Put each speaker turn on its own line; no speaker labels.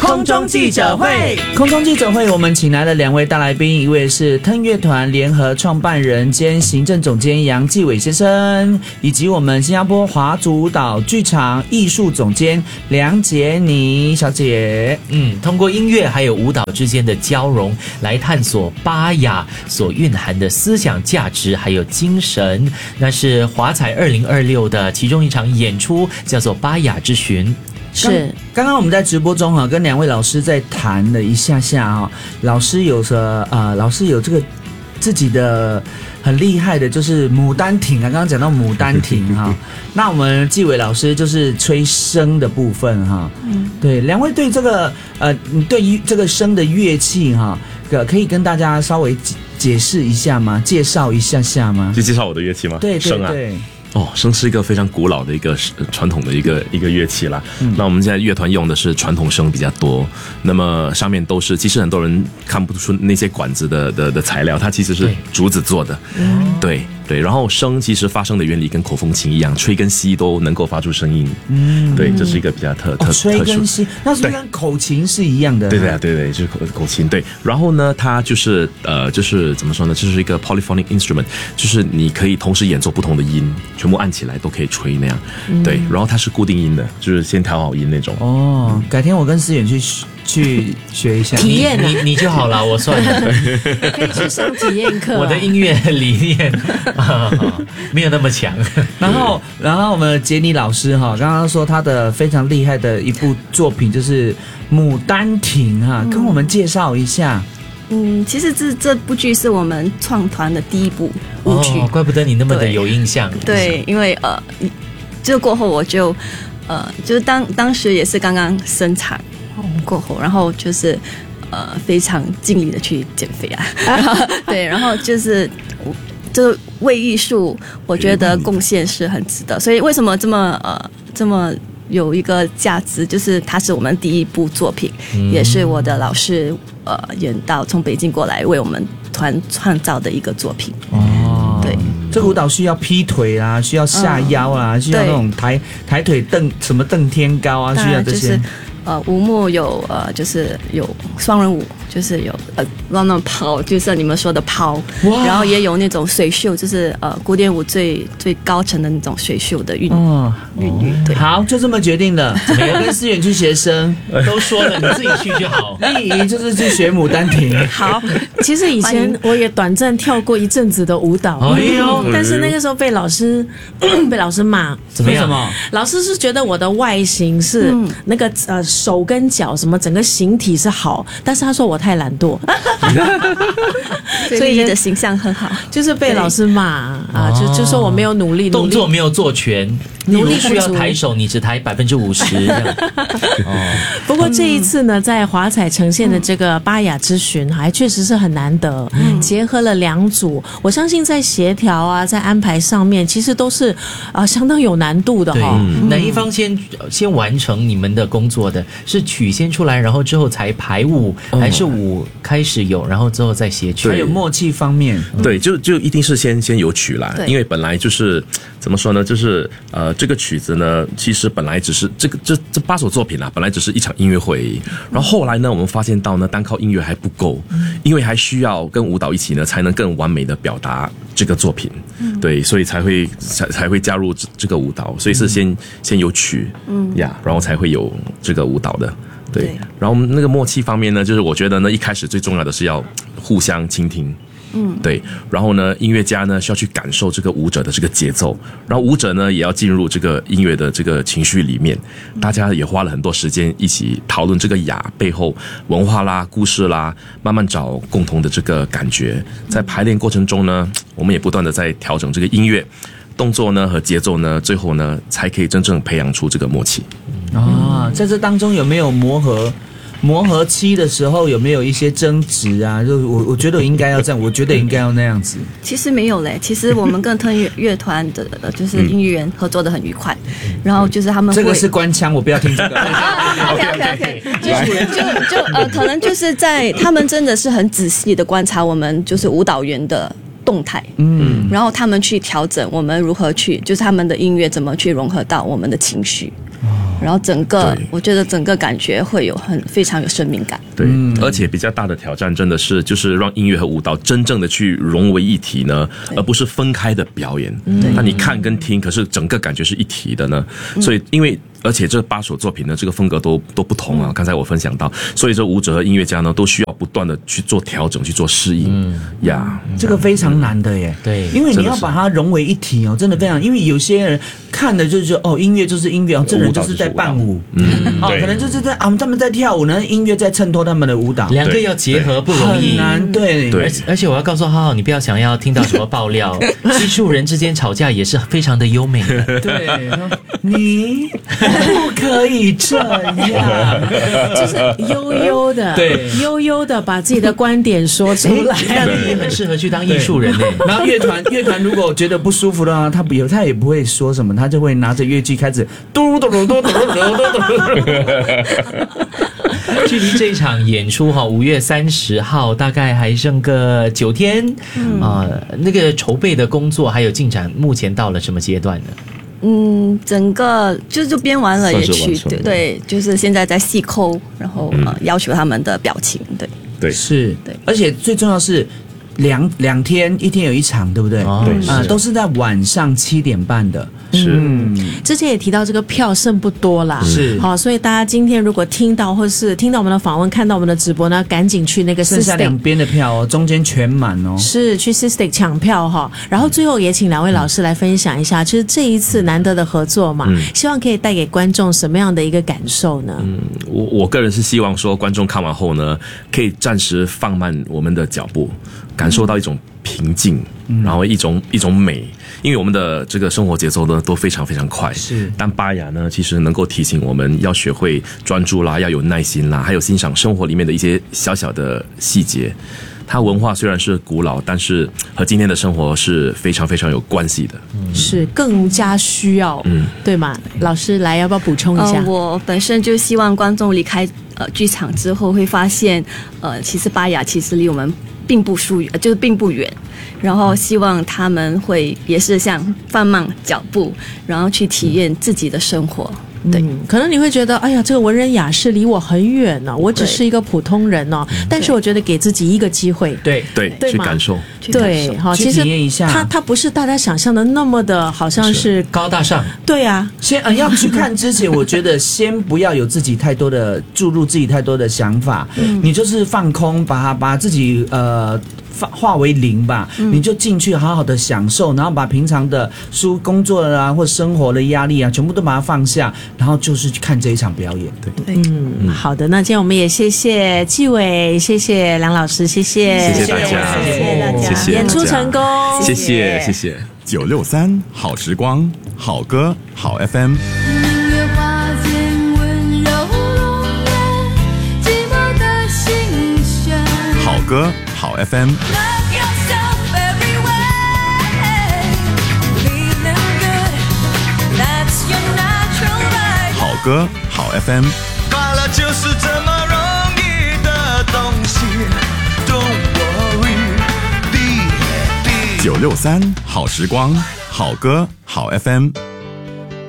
空中记者会，空中记者会，我们请来了2位大来宾，一位是腾乐团联合创办人兼行政总监杨继伟先生，以及我们新加坡华族舞蹈剧场艺术总监梁洁妮小姐。
通过音乐还有舞蹈之间的交融，来探索巴雅所蕴含的思想价值还有精神。那是华彩2026的其中一场演出，叫做巴雅之巡。
是，刚刚我们在直播中跟2位老师在谈了一下下老师有这个自己的很厉害的，就是牡丹亭啊，刚刚讲到牡丹亭那我们纪伟老师就是吹笙的部分对，2位对这个对于这个笙的乐器可以跟大家稍微解释一下吗？介绍一下下吗？
就介绍我的乐器吗？
对对对。
笙是一个非常古老的一个传统的一个乐器啦。那我们现在乐团用的是传统笙比较多，那么上面都是，其实很多人看不出那些管子的材料，它其实是竹子做的。对。然后笙其实发声的原理跟口风琴一样，吹跟吸都能够发出声音。对，这是一个比较特殊。
吹跟吸，那是不是跟口琴是一样的？
对，就是口琴。对，然后呢，它就是怎么说呢？就是一个 polyphonic instrument， 就是你可以同时演奏不同的音，全部按起来都可以吹那样。对，然后它是固定音的，就是先调好音那种。
改天我跟思远去学一下
体验你就好了，我算了，
可以去上体验课。
我的音乐理念没有那么强。
然后我们杰尼老师刚刚说他的非常厉害的一部作品就是《牡丹亭》跟我们介绍一下。
其实这部剧是我们创团的第一部舞剧。
怪不得你那么的有印象。
对，因为这过后我就就是当时也是刚刚生产过后，然后就是非常尽力的去减肥对，然后就是为艺术，我觉得贡献是很值得。所以为什么这么有一个价值，就是它是我们第一部作品，也是我的老师远道从北京过来为我们团创造的一个作品。对，
这个舞蹈需要劈腿啊，需要下腰啊，需要那种抬腿蹬天高啊，需要这些。
舞目有就是有双人舞，就是有那种抛，就是你们说的抛，然后也有那种水袖，就是古典舞最高层的那种水袖的韵律。对，
好，就这么决定了。我跟思远去学笙，
都说了，你自己去就好。
丽仪就是去学牡丹亭。
好，其实以前我也短暂跳过一阵子的舞蹈，但是那个时候被老师骂。
怎么样？
老师是觉得我的外形是那个手跟脚什么整个形体是好，但是他说我太懒惰，
所以你的形象很好，
就是被老师骂就说我没有努力，
动作没有做全，努力需要抬手，你只抬50%。
不过这一次呢，在华彩呈现的这个巴雅之巡，还确实是很难得，结合了2组，我相信在协调在安排上面，其实都是相当有难度的
哪一方先完成你们的工作的？是曲先出来，然后之后才排舞，还是舞开始有，然后之后再写曲？
还有默契方面，
对，就一定是先有曲啦，因为本来就是怎么说呢，就是这个曲子呢，其实本来只是这8首作品本来只是一场音乐会，然后后来呢，我们发现到呢，单靠音乐还不够，因为还需要跟舞蹈一起呢，才能更完美的表达这个作品。对，所以才会加入这个舞蹈，所以是先有曲，然后才会有这个舞蹈的。对，然后那个默契方面呢，就是我觉得呢，一开始最重要的是要互相倾听。对，然后呢，音乐家呢需要去感受这个舞者的这个节奏，然后舞者呢也要进入这个音乐的这个情绪里面。大家也花了很多时间一起讨论这个雅背后文化啦、故事啦，慢慢找共同的这个感觉。在排练过程中呢，我们也不断的在调整这个音乐动作呢和节奏呢，最后呢才可以真正培养出这个默契。
在这当中有没有磨合期的时候，有没有一些争执啊？就我觉得我应该要这样，我觉得应该要那样子。
其实没有嘞，其实我们跟腾乐团的就是音乐员合作的很愉快，然后就是他们会
这个是官腔，我不要听这个。
OK， 就可能就是在他们真的是很仔细的观察我们就是舞蹈员的动态，然后他们去调整我们如何去，就是他们的音乐怎么去融合到我们的情绪。 然后我觉得整个感觉会有非常有生命感。
对，而且比较大的挑战真的是就是让音乐和舞蹈真正的去融为一体呢，而不是分开的表演。那你看跟听，可是整个感觉是一体的呢。所以而且这8首作品呢，这个风格都不同啊。刚才我分享到，所以这舞者和音乐家呢，都需要不断的去做调整，去做适应。
这个非常难的耶。
对，
因为你要把它融为一体哦，真的非常。因为有些人看的就是说，音乐就是音乐哦，这人就是在伴舞，可能就是在他们在跳舞呢，音乐在衬托他们的舞蹈，
两个要结合不容易，
很难。对，
而且我要告诉浩浩，你不要想要听到什么爆料，艺术人之间吵架也是非常的优美的。
对，你不可以这样，
就是悠悠的，
对，
悠悠的把自己的观点说出来。
那你也很适合去当艺术人呢。
然后乐团如果觉得不舒服的话，他也不会说什么，他就会拿着乐器开始嘟嘟嘟嘟嘟嘟嘟。
距离这一场演出5月30号大概还剩个9天那个筹备的工作还有进展，目前到了什么阶段呢？
整个就编完了也去，对，就是现在在细抠，然后要求他们的表情，
对，
是，对，而且最重要是两天，一天有一场，对不对？
对，
都是在晚上7点半的。
是，
之前也提到这个票剩不多啦，
是，
好，所以大家今天如果听到或是听到我们的访问，看到我们的直播呢，赶紧去那个
剩下2边的票哦，中间全满哦，
是去 Sistik 抢票哈。然后最后也请2位老师来分享一下，就是这一次难得的合作嘛，希望可以带给观众什么样的一个感受呢？
我个人是希望说，观众看完后呢，可以暂时放慢我们的脚步，感受到一种平静，然后一种美。因为我们的这个生活节奏呢都非常非常快，
是。
但巴雅呢，其实能够提醒我们要学会专注啦，要有耐心啦，还有欣赏生活里面的一些小小的细节。它文化虽然是古老，但是和今天的生活是非常非常有关系的。
是更加需要，对吗？老师来，要不要补充一下？
我本身就希望观众离开剧场之后会发现，其实巴雅其实离我们并不远。然后希望他们会也是像放慢脚步，然后去体验自己的生活。对，
可能你会觉得，哎呀，这个文人雅士离我很远呢，我只是一个普通人哦。但是我觉得给自己一个机会，
对，
去感受，
对，好，其实
体验一下，
它不是大家想象的那么的，好像是
高大上。
对啊，
先要去看之前，我觉得先不要有自己太多的注入自己太多的想法，你就是放空，把自己化为零吧，你就进去好好的享受，然后把平常的工作啊或生活的压力啊，全部都把它放下，然后就是去看这一场表演。
对，
好的，那今天我们也谢谢纪伟，谢谢梁老师，谢谢
大家，
谢谢大家，演出成功，
谢谢。
963好时光，好歌好 FM。好歌好 FM， 好歌好 FM，
快乐就是这么容易的东西 ，Don't worry，be happy。
963好时光，好歌好 FM。